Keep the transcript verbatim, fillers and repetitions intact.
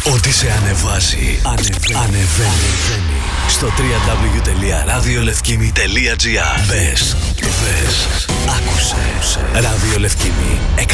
Ό,τι σε ανεβάζει, ανεβαίνει. Ανεβαίνει. Στο double-u double-u double-u τελεία ραδιολευκήμι τελεία τζι άρ. Μπες, δες, άκουσε. Ραδιολευκήμι.